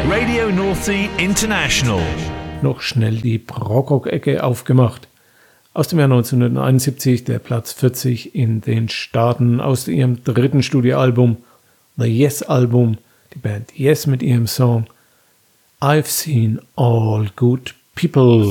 Radio North Sea International. Noch schnell die Prog-Rock-Ecke aufgemacht. Aus dem Jahr 1971 der Platz 40 in den Staaten aus ihrem dritten Studioalbum, The Yes Album, die Band Yes mit ihrem Song I've Seen All Good People.